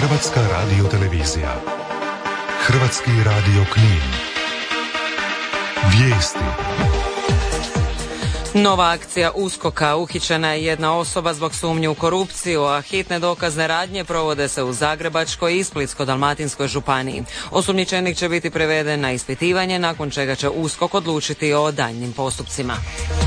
Hrvatska radiotelevizija. Hrvatski radio Knin. Vijesti. Nova akcija USKOK-a, uhićena je jedna osoba zbog sumnje u korupciju, a hitne dokazne radnje provode se u Zagrebačkoj i Splitsko-dalmatinskoj županiji. Osumnjičenik će biti preveden na ispitivanje, nakon čega će USKOK odlučiti o daljnjim postupcima.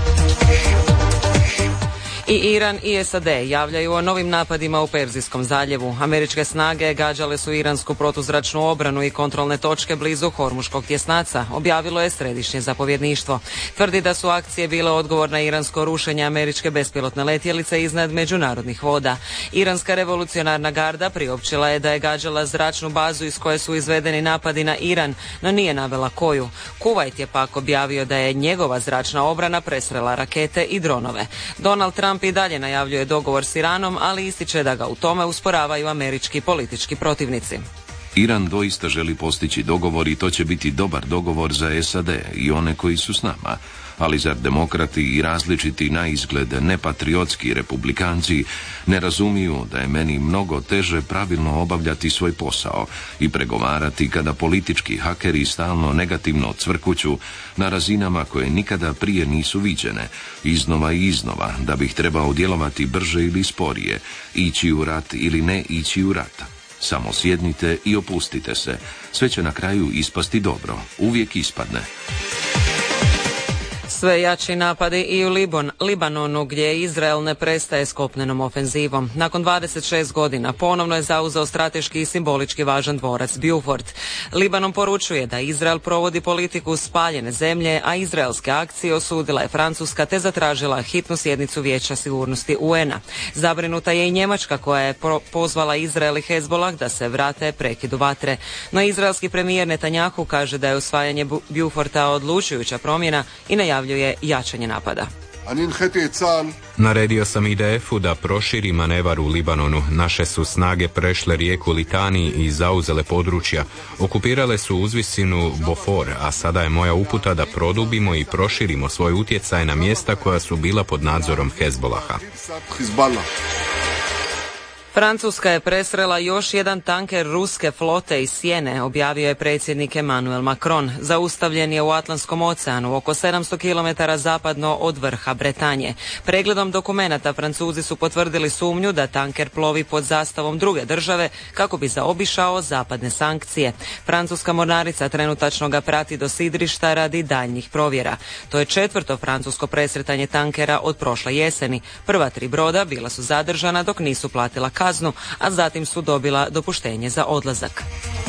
I Iran i SAD javljaju o novim napadima u Perzijskom zaljevu. Američke snage gađale su iransku protuzračnu obranu i kontrolne točke blizu Hormuškog tjesnaca, objavilo je središnje zapovjedništvo. Tvrdi da su akcije bile odgovor na iransko rušenje američke bespilotne letjelice iznad međunarodnih voda. Iranska revolucionarna garda priopćila je da je gađala zračnu bazu iz koje su izvedeni napadi na Iran, no nije navela koju. Kuvajt je pak objavio da je njegova zračna obrana presrela rakete i dronove. Donald Trump i dalje najavljuje dogovor s Iranom, ali ističe da ga u tome usporavaju američki politički protivnici. Iran doista želi postići dogovor i to će biti dobar dogovor za SAD i one koji su s nama. Ali zar demokrati i različiti na izgled nepatriotski republikanci ne razumiju da je meni mnogo teže pravilno obavljati svoj posao i pregovarati kada politički hakeri stalno negativno cvrkuću na razinama koje nikada prije nisu viđene, iznova i iznova, da bih trebao djelovati brže ili sporije, ići u rat ili ne ići u rat. Samo sjednite i opustite se. Sve će na kraju ispasti dobro. Uvijek ispadne. Sve jači napadi i u Libanonu, gdje Izrael ne prestaje s kopnenom ofenzivom. Nakon 26 godina ponovno je zauzeo strateški i simbolički važan dvorac Beaufort. Libanon poručuje da Izrael provodi politiku spaljene zemlje, a izraelske akcije osudila je Francuska te zatražila hitnu sjednicu Vijeća sigurnosti UN-a. Zabrinuta je i Njemačka, koja je pozvala Izrael i Hezbollah da se vrate prekidu vatre. No izraelski premijer Netanjahu kaže da je usvajanje Beauforta odlučujuća promjena i najavljuje jačanje napada. Naredio sam IDF-u da proširi manevar u Libanonu. Naše su snage prešle rijeku Litani i zauzele područja. Okupirale su uzvisinu Bofor, a sada je moja uputa da produbimo i proširimo svoj utjecaj na mjesta koja su bila pod nadzorom Hezbolaha. Francuska je presrela još jedan tanker ruske flote iz Sjene, objavio je predsjednik Emmanuel Macron. Zaustavljen je u Atlantskom oceanu, oko 700 km zapadno od vrha Bretanje. Pregledom dokumenata Francuzi su potvrdili sumnju da tanker plovi pod zastavom druge države kako bi zaobišao zapadne sankcije. Francuska mornarica trenutačno ga prati do sidrišta radi daljnjih provjera. To je 4. francusko presretanje tankera od prošle jeseni. Prva 3 broda bila su zadržana dok nisu platila kaznu, a zatim su dobila dopuštenje za odlazak.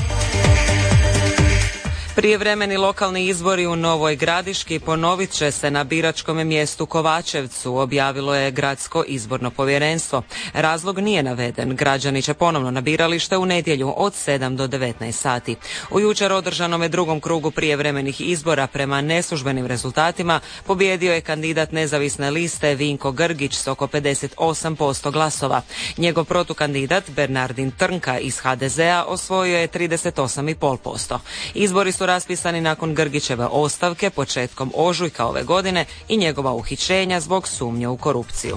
Prijevremeni lokalni izbori u Novoj Gradiški ponovit će se na biračkom mjestu Kovačevcu, objavilo je Gradsko izborno povjerenstvo. Razlog nije naveden. Građani će ponovno na biralište u nedjelju od 7 do 19 sati. U jučer održanome drugom krugu prijevremenih izbora prema neslužbenim rezultatima pobijedio je kandidat nezavisne liste Vinko Grgić s oko 58% glasova. Njegov protukandidat Bernardin Trnka iz HDZ-a osvojio je 38,5%. Izbori su raspisani nakon Grgićeve ostavke početkom ožujka ove godine i njegova uhićenja zbog sumnje u korupciju.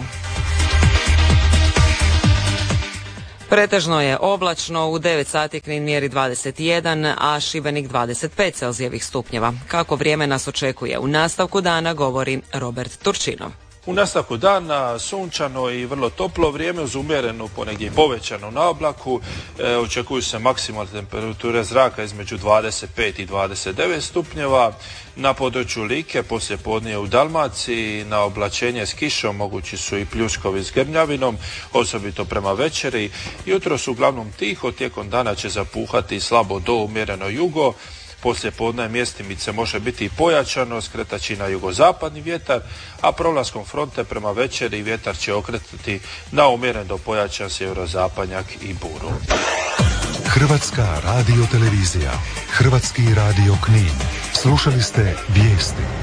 Pretežno je oblačno, u 9 sati Knin mjeri 21, a Šibenik 25 celzijevih stupnjeva. Kako vrijeme nas očekuje u nastavku dana, govori Robert Turčinov. U nastavku dana sunčano i vrlo toplo vrijeme uz umjerenu, ponegdje povećanu na oblaku. Očekuju se maksimalne temperature zraka između 25 i 29 stupnjeva. Na području Like poslije podnije u Dalmaciji na oblačenje s kišom mogući su i pljuskovi s grmljavinom, osobito prema večeri. Jutros uglavnom tiho, tijekom dana će zapuhati slabo do umjereno jugo. Poslije podne mjestimice može biti i pojačano, skretaći na jugozapadni vjetar, a prolaskom fronte prema večeri vjetar će okretati na umjeren do pojačan sjeverozapadnjak i buru. Hrvatska radiotelevizija, Hrvatski radio Knin. Slušali ste vijesti.